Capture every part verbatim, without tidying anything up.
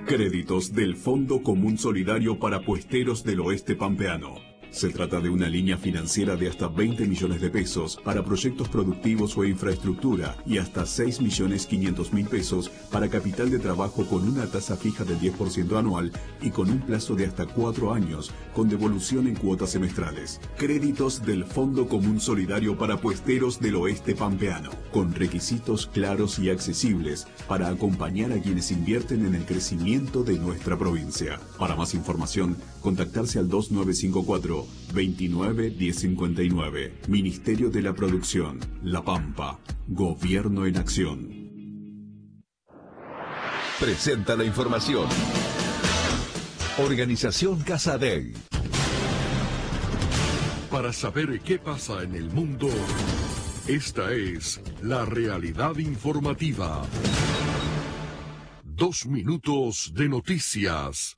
Créditos del Fondo Común Solidario para Puesteros del Oeste Pampeano. Se trata de una línea financiera de hasta veinte millones de pesos para proyectos productivos o infraestructura y hasta seis millones quinientos mil pesos para capital de trabajo con una tasa fija del diez por ciento anual y con un plazo de hasta cuatro años con devolución en cuotas semestrales. Créditos del Fondo Común Solidario para Puesteros del Oeste Pampeano, con requisitos claros y accesibles para acompañar a quienes invierten en el crecimiento de nuestra provincia. Para más información, contactarse al dos nueve cinco cuatro, veintinueve, diez cincuenta y nueve. Ministerio de la Producción, La Pampa. Gobierno en acción. Presenta la información. Organización Casa Dei. Para saber qué pasa en el mundo, esta es la realidad informativa. Dos minutos de noticias.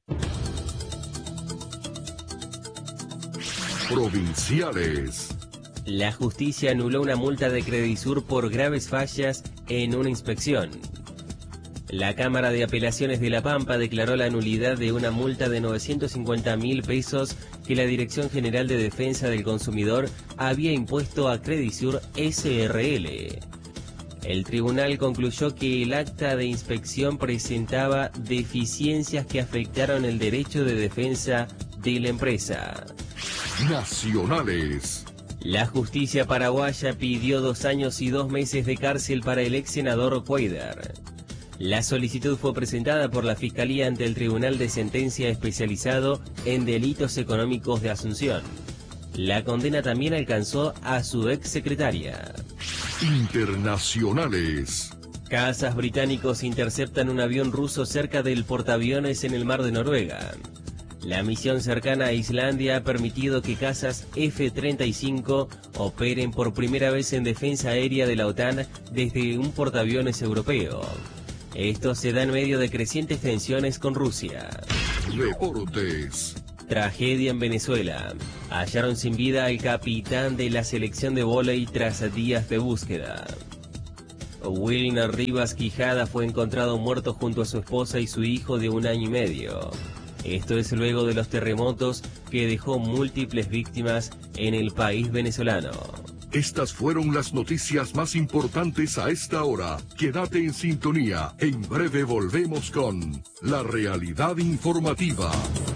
Provinciales. La justicia anuló una multa de Credisur por graves fallas en una inspección. La Cámara de Apelaciones de La Pampa declaró la nulidad de una multa de novecientos cincuenta mil pesos que la Dirección General de Defensa del Consumidor había impuesto a Credisur S R L. El tribunal concluyó que el acta de inspección presentaba deficiencias que afectaron el derecho de defensa de la empresa. Nacionales. La justicia paraguaya pidió dos años y dos meses de cárcel para el ex senador Cuéllar. La solicitud fue presentada por la Fiscalía ante el Tribunal de Sentencia Especializado en Delitos Económicos de Asunción. La condena también alcanzó a su ex secretaria. Internacionales. Cazas británicos interceptan un avión ruso cerca del portaaviones en el mar de Noruega. La misión cercana a Islandia ha permitido que cazas F treinta y cinco operen por primera vez en defensa aérea de la OTAN desde un portaaviones europeo. Esto se da en medio de crecientes tensiones con Rusia. Deportes. Tragedia en Venezuela. Hallaron sin vida al capitán de la selección de vóley tras días de búsqueda. Wilner Rivas Quijada fue encontrado muerto junto a su esposa y su hijo de un año y medio. Esto es luego de los terremotos que dejó múltiples víctimas en el país venezolano. Estas fueron las noticias más importantes a esta hora. Quédate en sintonía. En breve volvemos con La Realidad Informativa.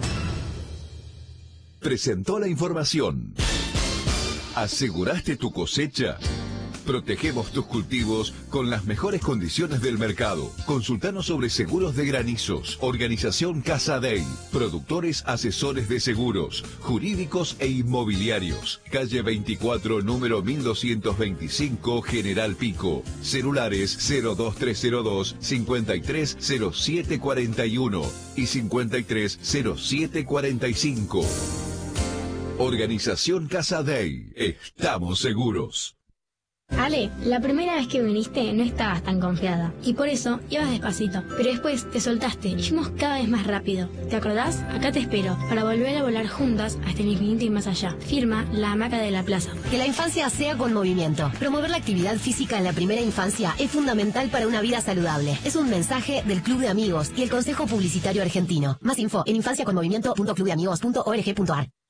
Presentó la información. ¿Aseguraste tu cosecha? Protegemos tus cultivos con las mejores condiciones del mercado. Consultanos sobre seguros de granizos. Organización Casa Dei. Productores asesores de seguros, jurídicos e inmobiliarios. Calle veinticuatro, número mil doscientos veinticinco, General Pico. Celulares cero dos tres cero dos, cincuenta y tres cero siete cuarenta y uno y cincuenta y tres cero siete cuarenta y cinco. Organización Casa Dei. Estamos seguros. Ale, la primera vez que viniste no estabas tan confiada y por eso ibas despacito, pero después te soltaste y fuimos cada vez más rápido. ¿Te acordás? Acá te espero para volver a volar juntas hasta el infinito y más allá. Firma La Hamaca de la Plaza. Que la infancia sea con movimiento. Promover la actividad física en la primera infancia es fundamental para una vida saludable. Es un mensaje del Club de Amigos y el Consejo Publicitario Argentino. Más info en infancia con movimiento punto club de amigos punto org punto ar.